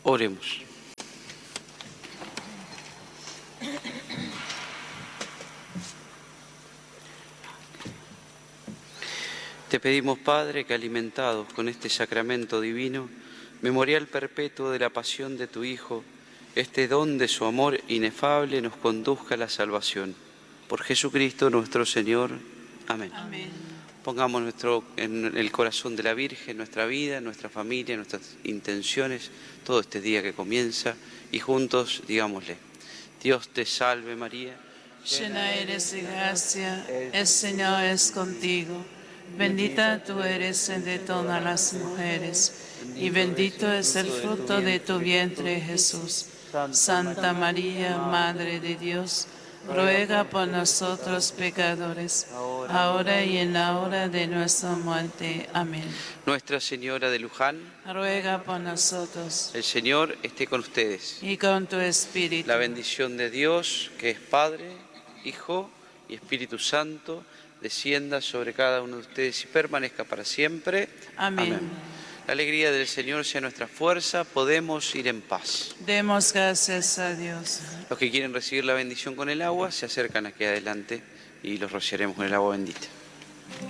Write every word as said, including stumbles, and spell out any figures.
Oremos. Te pedimos, Padre, que alimentados con este sacramento divino, memorial perpetuo de la pasión de tu Hijo, este don de su amor inefable nos conduzca a la salvación. Por Jesucristo nuestro Señor. Amén. Amén. Pongamos nuestro, en el corazón de la Virgen nuestra vida, nuestra familia, nuestras intenciones, todo este día que comienza, y juntos digámosle: Dios te salve María, Llena eres de gracia, el Señor es contigo. Bendita tú eres entre todas las mujeres, y bendito es el fruto de tu vientre, Jesús. Santa María, Madre de Dios, ruega por nosotros pecadores, ahora y en la hora de nuestra muerte. Amén. Nuestra Señora de Luján, Ruega por nosotros, el Señor esté con ustedes. y con tu espíritu. La bendición de Dios, que es Padre, Hijo y Espíritu Santo, descienda sobre cada uno de ustedes y permanezca para siempre. Amén. La alegría del Señor sea nuestra fuerza, podemos ir en paz. Demos gracias a Dios. Los que quieren recibir la bendición con el agua se acercan aquí adelante y los rociaremos con el agua bendita.